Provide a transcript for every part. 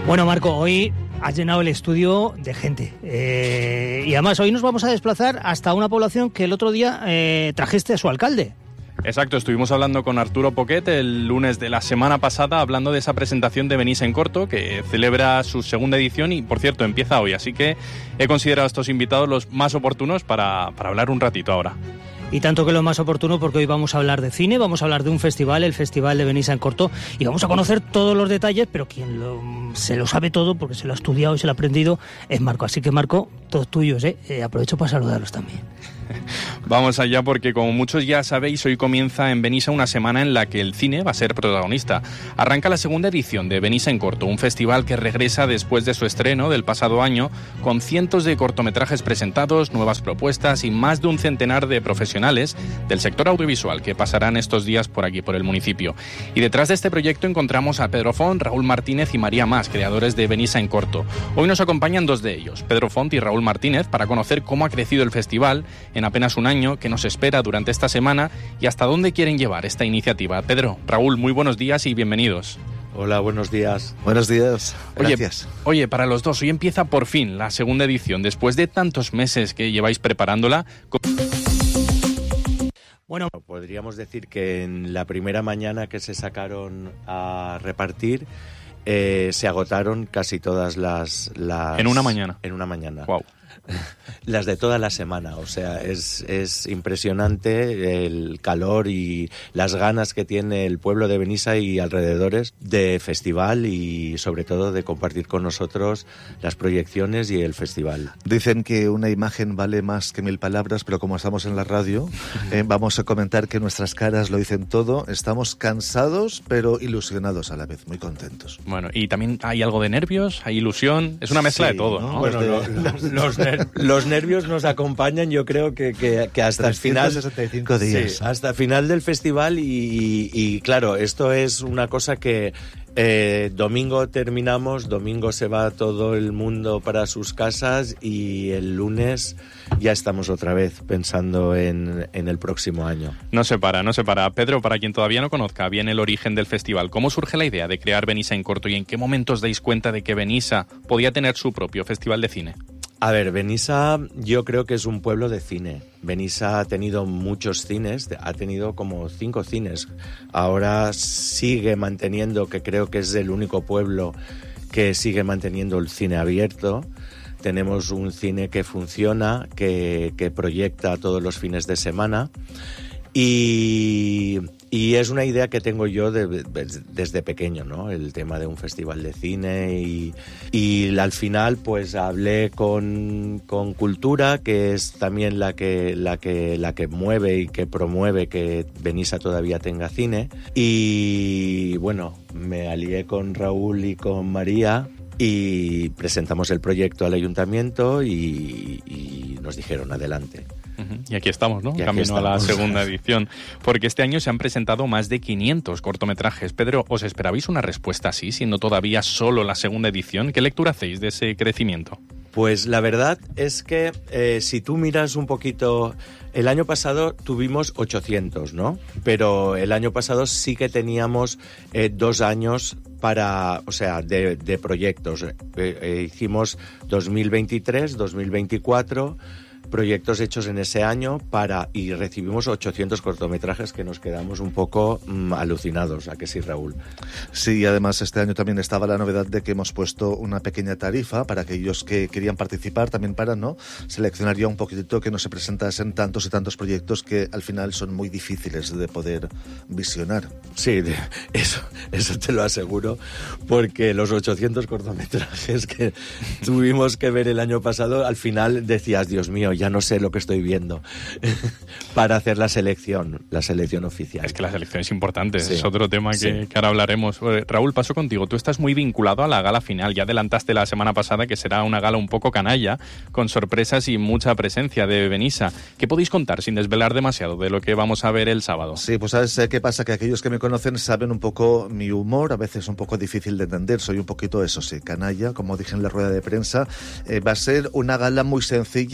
Bueno, Marco, hoy has llenado el estudio de gente. Y además hoy nos vamos a desplazar hasta una población que el otro día trajiste a su alcalde. Exacto, estuvimos hablando con Arturo Poquet el lunes de la semana pasada, hablando de esa presentación de Benissa en Corto, que celebra su segunda edición y, por cierto, empieza hoy. Así que he considerado a estos invitados los más oportunos para hablar un ratito ahora. Y tanto que lo más oportuno, porque hoy vamos a hablar de cine, vamos a hablar de un festival, el Festival de Benissa en Corto, y vamos a conocer todos los detalles, pero quien se lo sabe todo, porque se lo ha estudiado y se lo ha aprendido, es Marco. Así que, Marco, todos tuyos, aprovecho para saludarlos también. Vamos allá, porque como muchos ya sabéis, hoy comienza en Benissa una semana en la que el cine va a ser protagonista. Arranca la segunda edición de Benissa en Corto, un festival que regresa después de su estreno del pasado año, con cientos de cortometrajes presentados, nuevas propuestas y más de un centenar de profesionales del sector audiovisual que pasarán estos días por aquí, por el municipio. Y detrás de este proyecto encontramos a Pedro Font, Raúl Martínez y María Mas, creadores de Benissa en Corto. Hoy nos acompañan dos de ellos, Pedro Font y Raúl Martínez, para conocer cómo ha crecido el festival en apenas un año, qué nos espera durante esta semana y hasta dónde quieren llevar esta iniciativa. Pedro, Raúl, muy buenos días y bienvenidos. Hola, buenos días. Buenos días, gracias. Oye, para los dos, hoy empieza por fin la segunda edición, después de tantos meses que lleváis preparándola. Bueno, podríamos decir que en la primera mañana que se sacaron a repartir, se agotaron casi todas las... ¿En una mañana? En una mañana. Wow. Las de toda la semana, o sea, es impresionante el calor y las ganas que tiene el pueblo de Benissa y alrededores de festival y sobre todo de compartir con nosotros las proyecciones y el festival. Dicen que una imagen vale más que 1000 palabras, pero como estamos en la radio, vamos a comentar que nuestras caras lo dicen todo. Estamos cansados, pero ilusionados a la vez, muy contentos. Bueno, y también hay algo de nervios, hay ilusión, es una mezcla de todo, ¿no? Bueno, los nervios nos acompañan, yo creo que hasta el final. 365 días. Sí, hasta el final del festival y claro, esto es una cosa que domingo terminamos, domingo se va todo el mundo para sus casas y el lunes ya estamos otra vez pensando en el próximo año. No se para. Pedro, para quien todavía no conozca bien el origen del festival, ¿cómo surge la idea de crear Benissa en Corto y en qué momento os dais cuenta de que Benissa podía tener su propio festival de cine? A ver, Benissa yo creo que es un pueblo de cine. Benissa ha tenido muchos cines, ha tenido como 5 cines. Ahora sigue manteniendo, que creo que es el único pueblo que sigue manteniendo el cine abierto. Tenemos un cine que funciona, que proyecta todos los fines de semana. Y es una idea que tengo yo desde pequeño, ¿no? El tema de un festival de cine y al final pues hablé con Cultura, que es también la que mueve y que promueve que Benissa todavía tenga cine. Y bueno, me alié con Raúl y con María y presentamos el proyecto al ayuntamiento y nos dijeron adelante. Y aquí estamos, ¿no? Camino a la segunda edición. Porque este año se han presentado más de 500 cortometrajes. Pedro, ¿os esperabais una respuesta así, siendo todavía solo la segunda edición? ¿Qué lectura hacéis de ese crecimiento? Pues la verdad es que si tú miras un poquito, el año pasado tuvimos 800, ¿no? Pero el año pasado sí que teníamos 2 años de proyectos. Hicimos 2023, 2024... proyectos hechos en ese año y recibimos 800 cortometrajes que nos quedamos un poco alucinados. ¿A que sí, Raúl? Sí, y además este año también estaba la novedad de que hemos puesto una pequeña tarifa para aquellos que querían participar, también para no seleccionar ya un poquitito, que no se presentasen tantos y tantos proyectos que al final son muy difíciles de poder visionar. Sí, eso te lo aseguro, porque los 800 cortometrajes que tuvimos que ver el año pasado, al final decías, Dios mío, ya no sé lo que estoy viendo, para hacer la selección oficial. Es que la selección es importante, sí. Es otro tema que ahora hablaremos. Raúl, paso contigo. Tú estás muy vinculado a la gala final. Ya adelantaste la semana pasada que será una gala un poco canalla, con sorpresas y mucha presencia de Benissa. ¿Qué podéis contar sin desvelar demasiado de lo que vamos a ver el sábado? Sí, pues ¿sabes qué pasa? Que aquellos que me conocen saben un poco mi humor, a veces un poco difícil de entender. Soy un poquito, eso sí, canalla, como dije en la rueda de prensa. Va a ser una gala muy sencilla, pero a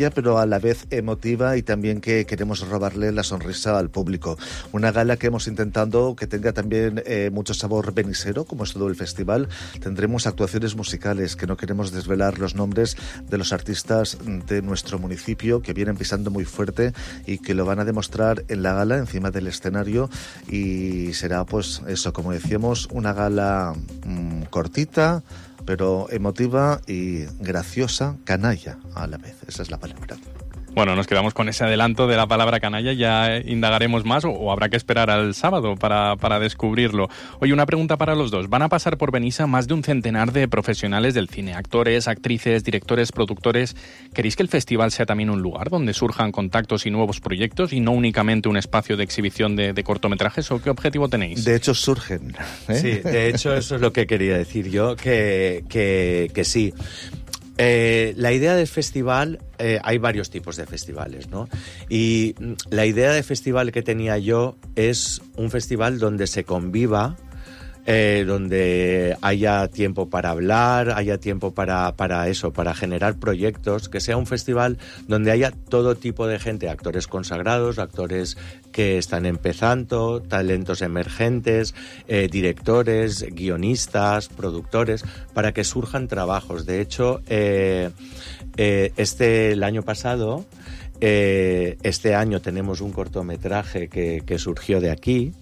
la vez emotiva y también que queremos robarle la sonrisa al público. Una gala que hemos intentado que tenga también mucho sabor benisero, como es todo el festival. Tendremos actuaciones musicales, que no queremos desvelar los nombres de los artistas de nuestro municipio, que vienen pisando muy fuerte y que lo van a demostrar en la gala, encima del escenario, y será pues eso, como decíamos, una gala cortita, pero emotiva y graciosa, canalla a la vez, esa es la palabra. Bueno, nos quedamos con ese adelanto de la palabra canalla, ya indagaremos más o habrá que esperar al sábado para descubrirlo. Oye, una pregunta para los dos. Van a pasar por Benissa más de un centenar de profesionales del cine, actores, actrices, directores, productores. ¿Queréis que el festival sea también un lugar donde surjan contactos y nuevos proyectos y no únicamente un espacio de exhibición de cortometrajes? ¿O qué objetivo tenéis? De hecho, surgen. Sí, de hecho eso es lo que quería decir yo, que sí. La idea del festival, hay varios tipos de festivales, ¿no? Y la idea de festival que tenía yo es un festival donde se conviva, donde haya tiempo para hablar, haya tiempo para eso, para generar proyectos, que sea un festival donde haya todo tipo de gente, actores consagrados, actores que están empezando, talentos emergentes, directores, guionistas, productores, para que surjan trabajos. De hecho, el año pasado, este año tenemos un cortometraje que surgió de aquí.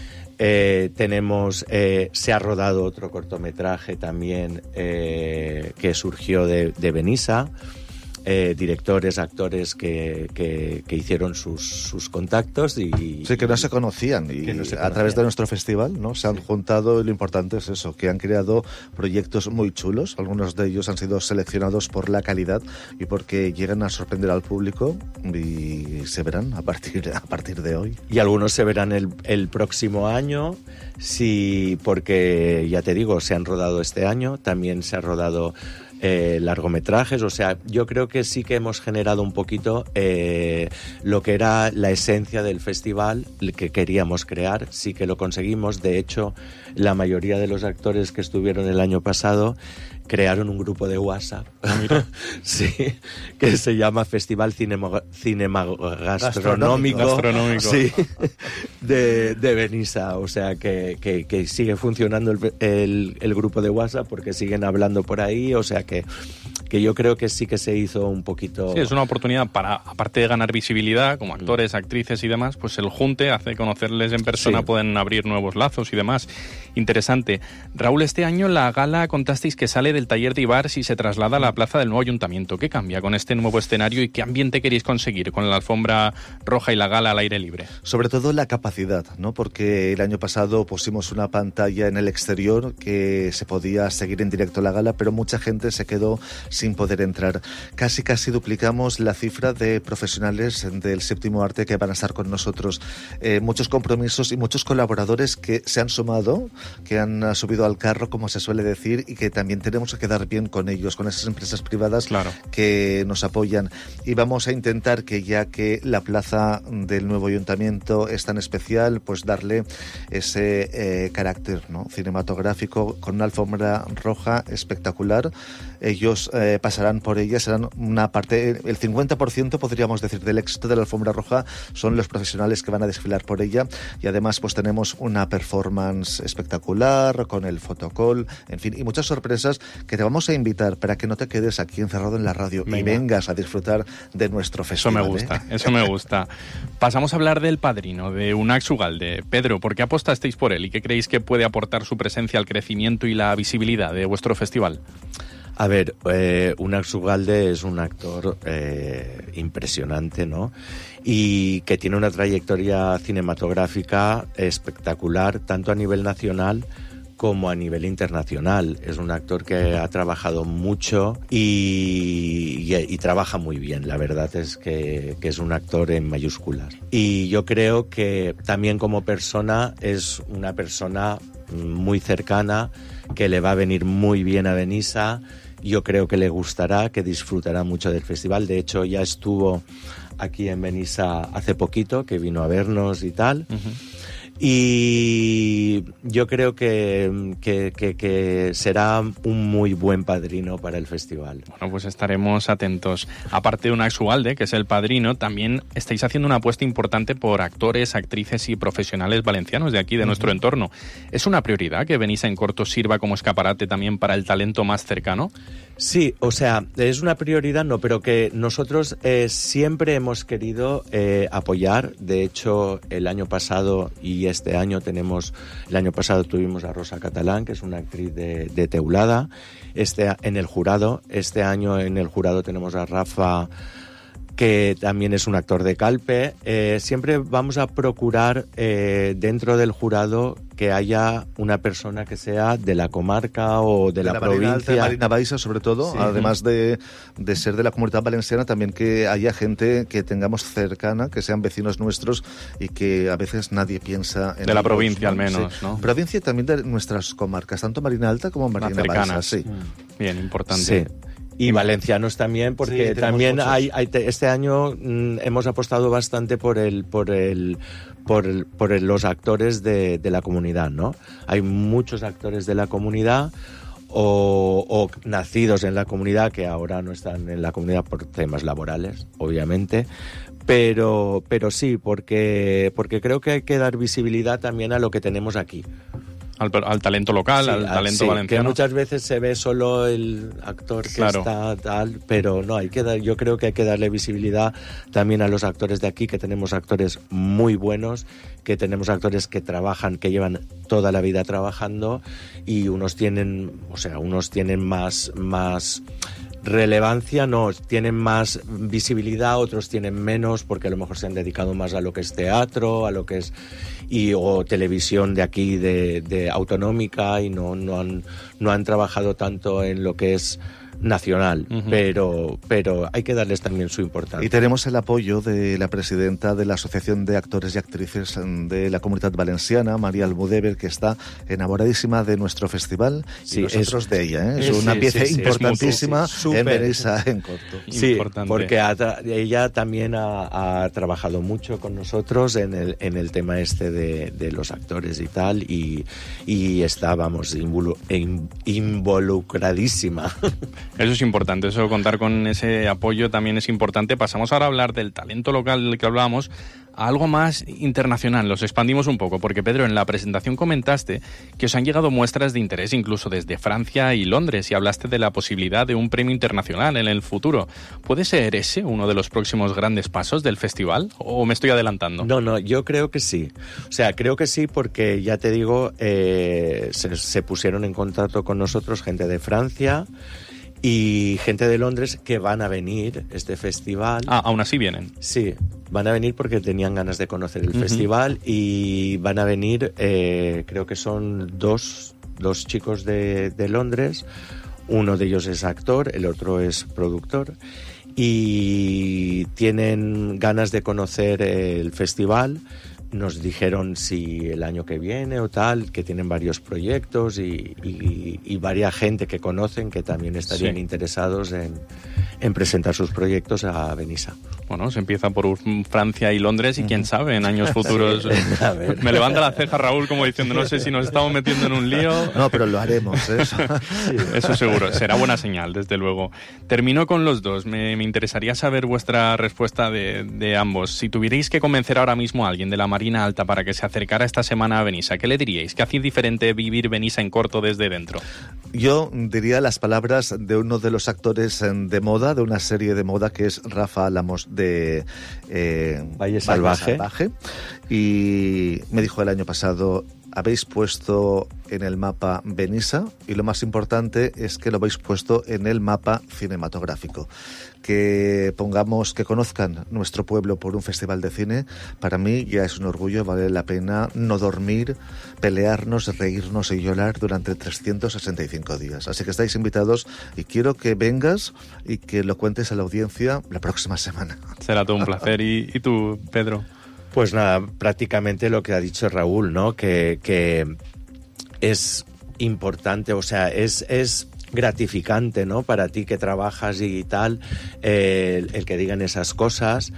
Se ha rodado otro cortometraje también que surgió de Benissa, directores, actores que hicieron sus contactos y sí, que no se conocían y a través de nuestro festival, ¿no? Se han juntado y lo importante es eso, que han creado proyectos muy chulos. Algunos de ellos han sido seleccionados por la calidad y porque llegan a sorprender al público y se verán a partir de hoy. Y algunos se verán el próximo año, sí, porque ya te digo, se han rodado este año, también se ha rodado largometrajes, o sea, yo creo que sí que hemos generado un poquito lo que era la esencia del festival que queríamos crear, sí que lo conseguimos. De hecho, la mayoría de los actores que estuvieron el año pasado crearon un grupo de WhatsApp, sí, que se llama Festival Gastronómico. Sí, de Benissa, o sea que sigue funcionando el grupo de WhatsApp porque siguen hablando por ahí, o sea que yo creo que sí que se hizo un poquito... Sí, es una oportunidad para, aparte de ganar visibilidad, como actores, actrices y demás, pues el junte hace conocerles en persona, sí. Pueden abrir nuevos lazos y demás. Interesante. Raúl, este año la gala contasteis que sale del taller de Ibars y se traslada a la plaza del nuevo ayuntamiento. ¿Qué cambia con este nuevo escenario y qué ambiente queréis conseguir con la alfombra roja y la gala al aire libre? Sobre todo la capacidad, ¿no? Porque el año pasado pusimos una pantalla en el exterior que se podía seguir en directo la gala, pero mucha gente se quedó sin poder entrar. Casi duplicamos la cifra de profesionales del séptimo arte que van a estar con nosotros. Muchos compromisos y muchos colaboradores que se han sumado, que han subido al carro, como se suele decir, y que también tenemos que quedar bien con ellos, con esas empresas privadas, claro, que nos apoyan. Y vamos a intentar que, ya que la plaza del nuevo ayuntamiento es tan especial, pues darle ese carácter, ¿no?, cinematográfico, con una alfombra roja espectacular. Ellos pasarán por ella, serán una parte, el 50% podríamos decir del éxito de la alfombra roja son los profesionales que van a desfilar por ella, y además pues tenemos una performance espectacular con el fotocall, en fin, y muchas sorpresas que te vamos a invitar para que no te quedes aquí encerrado en la radio. Venga. Y vengas a disfrutar de nuestro festival. Eso me gusta. Pasamos a hablar del padrino, de Unax Ugalde. Pedro, ¿por qué apostasteis por él y qué creéis que puede aportar su presencia al crecimiento y la visibilidad de vuestro festival? A ver, Unax Ugalde es un actor impresionante, ¿no? Y que tiene una trayectoria cinematográfica espectacular, tanto a nivel nacional como a nivel internacional. Es un actor que ha trabajado mucho y trabaja muy bien. La verdad es que es un actor en mayúsculas. Y yo creo que también como persona es una persona muy cercana, que le va a venir muy bien a Benissa. Yo creo que le gustará, que disfrutará mucho del festival. De hecho, ya estuvo aquí en Benissa hace poquito, que vino a vernos y tal. Uh-huh. Y yo creo que será un muy buen padrino para el festival. Bueno, pues estaremos atentos. Aparte de Unax Ugalde, que es el padrino, también estáis haciendo una apuesta importante por actores, actrices y profesionales valencianos de aquí, de nuestro entorno. ¿Es una prioridad que Benissa en Corto sirva como escaparate también para el talento más cercano? Sí, o sea, es una prioridad, no, pero que nosotros siempre hemos querido apoyar. De hecho, el año pasado y este año el año pasado tuvimos a Rosa Catalán, que es una actriz de Teulada, en el jurado. Este año en el jurado tenemos a Rafa, que también es un actor de Calpe. Siempre vamos a procurar dentro del jurado que haya una persona que sea de la comarca o de la provincia. De Marina Baixa, sobre todo, sí. Además de ser de la Comunitat Valenciana, también que haya gente que tengamos cercana, que sean vecinos nuestros y que a veces nadie piensa en de la provincia, al menos, sí. ¿no? Provincia y también de nuestras comarcas, tanto Marina Alta como Marina Baixa. Sí. Bien, importante. Sí. Y valencianos también, porque sí, también este año hemos apostado bastante por los actores de la comunidad, ¿no? Hay muchos actores de la comunidad o nacidos en la comunidad que ahora no están en la comunidad por temas laborales, obviamente, pero sí, porque creo que hay que dar visibilidad también a lo que tenemos aquí. Al talento local, sí, al talento valenciano. Que muchas veces se ve solo el actor que está tal, pero no, yo creo que hay que darle visibilidad también a los actores de aquí, que tenemos actores muy buenos, que tenemos actores que trabajan, que llevan toda la vida trabajando, y unos tienen más relevancia, no, tienen más visibilidad, otros tienen menos, porque a lo mejor se han dedicado más a lo que es teatro, a lo que es o televisión de aquí, de autonómica, y no han trabajado tanto en lo que es nacional, pero hay que darles también su importancia. Y tenemos el apoyo de la presidenta de la Asociación de Actores y Actrices de la Comunitat Valenciana, María Almudévar, que está enamoradísima de nuestro festival, y nosotros de ella. Es una pieza importantísima en Benissa en Corto. Sí, porque ella también ha trabajado mucho con nosotros en el tema este de los actores y tal, y está, vamos, involucradísima. Eso es importante, eso, contar con ese apoyo también es importante. Pasamos ahora a hablar del talento local del que hablábamos, a algo más internacional. Los expandimos un poco, porque Pedro, en la presentación comentaste que os han llegado muestras de interés incluso desde Francia y Londres, y hablaste de la posibilidad de un premio internacional en el futuro. ¿Puede ser ese uno de los próximos grandes pasos del festival, o me estoy adelantando? No, yo creo que sí. O sea, creo que sí, porque ya te digo, se pusieron en contacto con nosotros gente de Francia y gente de Londres que van a venir este festival. Aún así vienen. Sí, van a venir porque tenían ganas de conocer el festival, y van a venir, creo que son dos chicos de Londres. Uno de ellos es actor, el otro es productor, y tienen ganas de conocer el festival. Nos dijeron si el año que viene o tal, que tienen varios proyectos y varias gente que conocen que también estarían interesados en presentar sus proyectos a Benissa. Bueno, se empieza por Francia y Londres, y quién sabe, en años futuros. Sí, a ver. Me levanta la ceja Raúl como diciendo, no sé si nos estamos metiendo en un lío. No, pero lo haremos, eso. Sí, eso seguro, será buena señal, desde luego. Termino con los dos. Me interesaría saber vuestra respuesta de ambos. Si tuvierais que convencer ahora mismo a alguien de la Marina Alta para que se acercara esta semana a Benissa, ¿qué le diríais? ¿Qué hace diferente vivir Benissa en Corto desde dentro? Yo diría las palabras de uno de los actores de moda, de una serie de moda, que es Rafa Álamos, de Valle Salvaje. Y me dijo el año pasado: habéis puesto en el mapa Benissa, y lo más importante es que lo habéis puesto en el mapa cinematográfico. Que conozcan nuestro pueblo por un festival de cine, para mí ya es un orgullo, vale la pena no dormir, pelearnos, reírnos y llorar durante 365 días. Así que estáis invitados, y quiero que vengas y que lo cuentes a la audiencia la próxima semana. Será todo un placer. ¿Y tú, Pedro? Pues nada, prácticamente lo que ha dicho Raúl, ¿no? Que es importante, o sea, es gratificante, ¿no? Para ti que trabajas y tal, el que digan esas cosas.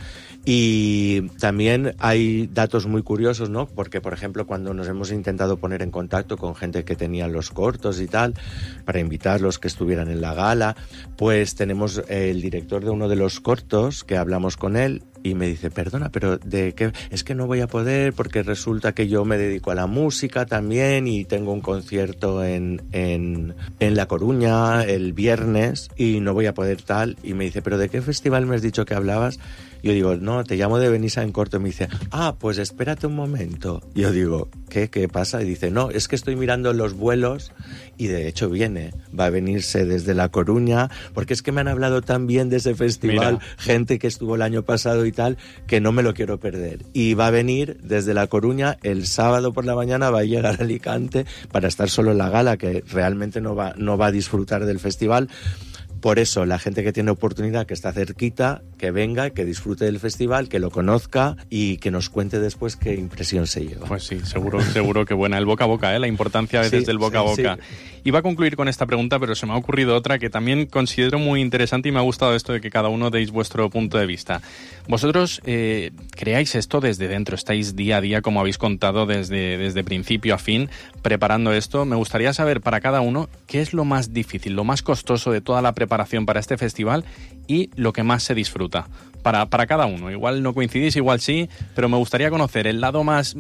Y también hay datos muy curiosos, ¿no? Porque, por ejemplo, cuando nos hemos intentado poner en contacto con gente que tenía los cortos y tal, para invitarlos que estuvieran en la gala, pues tenemos el director de uno de los cortos, que hablamos con él, y me dice, perdona, pero ¿de qué? Es que no voy a poder porque resulta que yo me dedico a la música también y tengo un concierto en La Coruña el viernes y no voy a poder tal. Y me dice, ¿pero de qué festival me has dicho que hablabas? Yo digo, no, te llamo de Benissa en Corto. Y me dice, pues espérate un momento. Yo digo, ¿qué pasa? Y dice, no, es que estoy mirando los vuelos y de hecho va a venirse desde La Coruña, porque es que me han hablado tan bien de ese festival, gente que estuvo el año pasado y tal, que no me lo quiero perder. Y va a venir desde La Coruña el sábado por la mañana, va a llegar a Alicante para estar solo en la gala, que realmente no va a disfrutar del festival. Por eso, la gente que tiene oportunidad, que está cerquita, que venga, que disfrute del festival, que lo conozca y que nos cuente después qué impresión se lleva. Pues sí, seguro que buena. El boca a boca, la importancia a veces del boca a boca. Sí. Iba a concluir con esta pregunta, pero se me ha ocurrido otra que también considero muy interesante y me ha gustado esto de que cada uno deis vuestro punto de vista. Vosotros creáis esto desde dentro, estáis día a día, como habéis contado, desde principio a fin, preparando esto. Me gustaría saber para cada uno qué es lo más difícil, lo más costoso de toda la preparación para este festival y lo que más se disfruta. Para cada uno. Igual no coincidís, igual sí, pero me gustaría conocer el lado más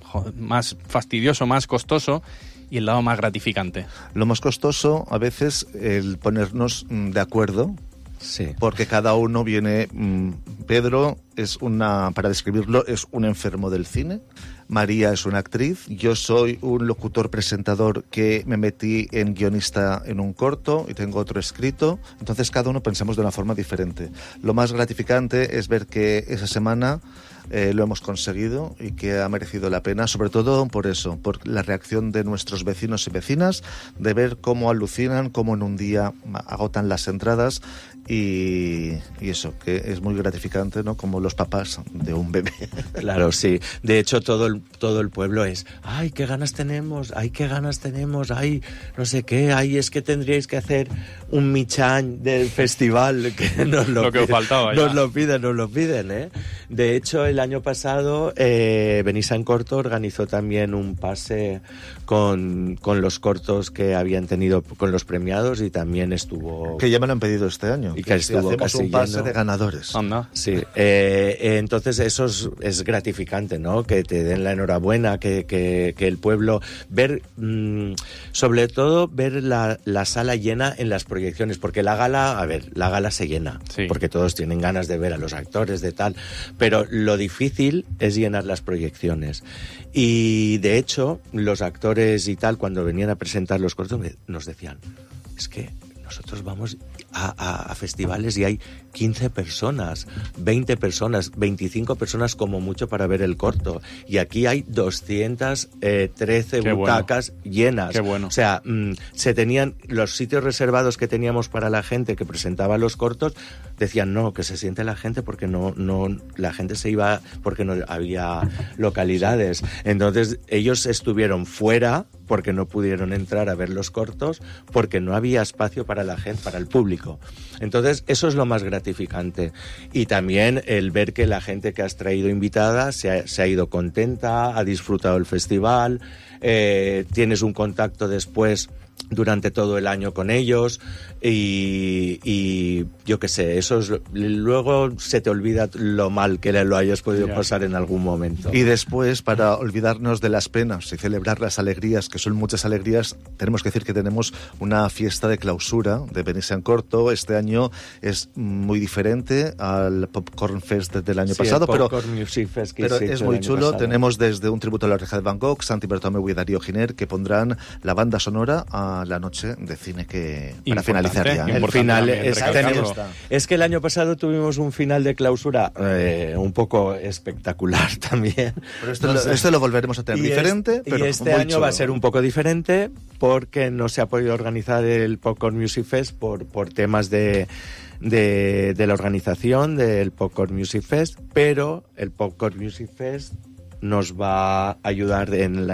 fastidioso, más costoso y el lado más gratificante. Lo más costoso, a veces, el ponernos de acuerdo. Sí. Porque cada uno viene... Pedro para describirlo, es un enfermo del cine. María es una actriz. Yo soy un locutor presentador que me metí en guionista en un corto y tengo otro escrito. Entonces cada uno pensamos de una forma diferente. Lo más gratificante es ver que esa semana lo hemos conseguido y que ha merecido la pena, sobre todo por eso, por la reacción de nuestros vecinos y vecinas, de ver cómo alucinan, cómo en un día agotan las entradas y eso, que es muy gratificante, ¿no? Como los papás de un bebé. Claro, sí. De hecho, todo el pueblo es, ¡ay, qué ganas tenemos! ¡Ay, qué ganas tenemos! ¡Ay, no sé qué! ¡Ay, es que tendríais que hacer un Michan del festival! Que nos lo que os faltaba ya. Nos lo piden, ¿eh? De hecho, el año pasado, Benissa en Corto organizó también un pase con los cortos que habían tenido con los premiados y también estuvo... Que ya me lo han pedido este año. Y que estuvo hacemos casi un pase lleno. De ganadores. Anda. Sí, entonces eso es gratificante, ¿no? Que te den la enhorabuena, que el pueblo... sobre todo ver la sala llena en las proyecciones, porque la gala se llena, sí. Porque todos tienen ganas de ver a los actores, de tal, pero lo difícil es llenar las proyecciones. Y de hecho, los actores y tal, cuando venían a presentar los cortos, nos decían, es que nosotros vamos a festivales y hay 15 personas, 20 personas, 25 personas como mucho para ver el corto. Y aquí hay 213 butacas llenas. Qué bueno. O sea, se tenían los sitios reservados que teníamos para la gente que presentaba los cortos, decían no, que se siente la gente porque no la gente se iba porque no había localidades. Entonces ellos estuvieron fuera porque no pudieron entrar a ver los cortos porque no había espacio para la gente, para el público. Entonces eso es lo más gratificante. Y también el ver que la gente que has traído invitada se ha ido contenta, ha disfrutado el festival, tienes un contacto después durante todo el año con ellos y yo qué sé, luego se te olvida lo mal que lo hayas podido pasar en algún momento. Y después, para olvidarnos de las penas y celebrar las alegrías, que son muchas alegrías, tenemos que decir que tenemos una fiesta de clausura de Benissa en Corto. Este año es muy diferente al Popcorn Fest del año pasado, pero es muy chulo. Pasado. Tenemos desde un tributo a la oreja de Van Gogh, Santi Bertomeu y Darío Giner, que pondrán la banda sonora a la noche de cine que para finalizar ya. El final es que el año pasado tuvimos un final de clausura un poco espectacular también. Pero esto lo volveremos a tener diferente. Y este año va a ser un poco diferente porque no se ha podido organizar el Popcorn Music Fest por temas de la organización del Popcorn Music Fest, pero el Popcorn Music Fest nos va a ayudar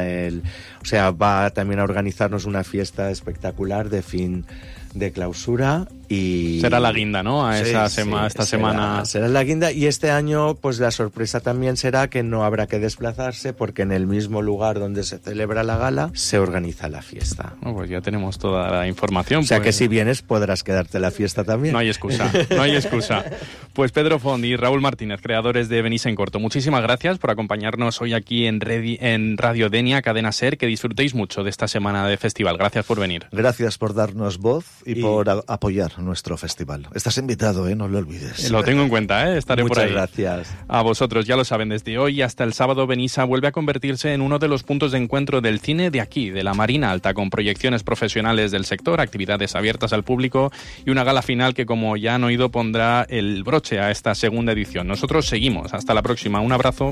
va también a organizarnos una fiesta espectacular de fin de clausura y será la guinda, ¿no? Esta semana será la guinda, y este año pues la sorpresa también será que no habrá que desplazarse porque en el mismo lugar donde se celebra la gala se organiza la fiesta. Pues ya tenemos toda la información. O sea que si vienes podrás quedarte la fiesta también. No hay excusa. Pues Pedro Font y Raúl Martínez, creadores de Benissa en Corto, muchísimas gracias por acompañarnos hoy aquí en Radio Denia, Cadena SER. Que disfrutéis mucho de esta semana de festival. Gracias por venir. Gracias por darnos voz y por apoyar nuestro festival. Estás invitado, no lo olvides. Lo tengo en cuenta, estaré por ahí. Muchas gracias. A vosotros, ya lo saben, desde hoy hasta el sábado Benissa vuelve a convertirse en uno de los puntos de encuentro del cine de aquí, de la Marina Alta, con proyecciones profesionales del sector, actividades abiertas al público y una gala final que, como ya han oído, pondrá el broche a esta segunda edición. Nosotros seguimos. Hasta la próxima. Un abrazo.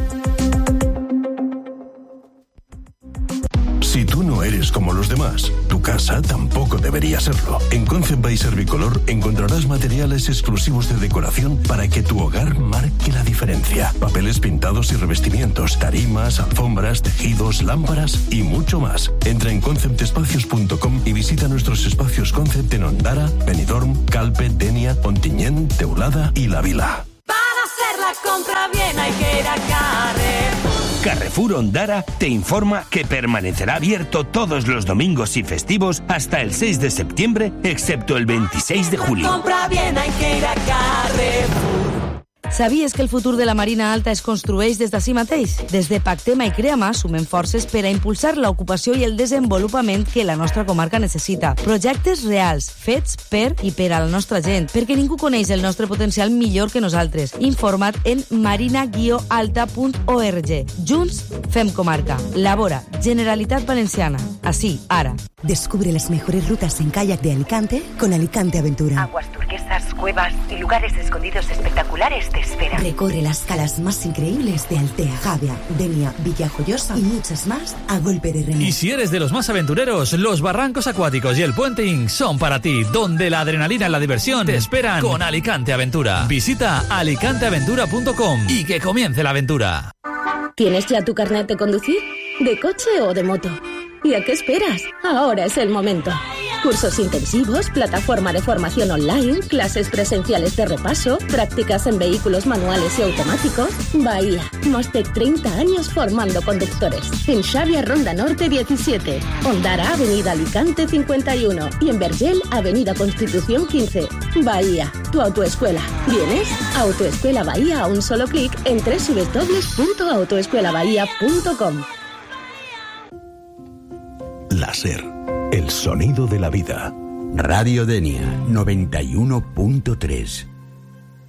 Si tú no eres como los demás, tu casa tampoco debería serlo. En Concept by Servicolor encontrarás materiales exclusivos de decoración para que tu hogar marque la diferencia. Papeles pintados y revestimientos, tarimas, alfombras, tejidos, lámparas y mucho más. Entra en conceptespacios.com y visita nuestros espacios Concept en Ondara, Benidorm, Calpe, Denia, Ontinyent, Teulada y La Vila. Para hacer la compra bien hay que ir a Carrefour. Carrefour Ondara te informa que permanecerá abierto todos los domingos y festivos hasta el 6 de septiembre, excepto el 26 de julio. Compra bien hay que ir a Carrefour. Sabies que el futur de la Marina Alta es construeix des d'ací mateix? Des de Pactema i Creama sumem forces per a impulsar l'ocupació i el desenvolupament que la nostra comarca necessita. Projectes reals, fets per i per a la nostra gent, perquè ningú coneix el nostre potencial millor que nosaltres. Informa't en marina-alta.org. Junts fem comarca. Labora, Generalitat Valenciana. Así, ara. Descubre las mejores rutas en kayak de Alicante con Alicante Aventura. Aguas turquesas, cuevas y lugares escondidos espectaculares te esperan. Recorre las calas más increíbles de Altea, Javia, Denia, Villajoyosa y muchas más a golpe de remo. Y si eres de los más aventureros, los barrancos acuáticos y el puenting son para ti, donde la adrenalina y la diversión te esperan con Alicante Aventura. Visita alicanteaventura.com y que comience la aventura. ¿Tienes ya tu carnet de conducir? ¿De coche o de moto? ¿Y a qué esperas? Ahora es el momento. Cursos intensivos, plataforma de formación online, clases presenciales de repaso, prácticas en vehículos manuales y automáticos. Bahía, más de 30 años formando conductores. En Xavia Ronda Norte 17, Ondara Avenida Alicante 51 y en Vergel Avenida Constitución 15. Bahía, tu autoescuela. ¿Vienes? Autoescuela Bahía a un solo clic en www.autoescuelabahía.com. La SER, el sonido de la vida. Radio Denia 91.3.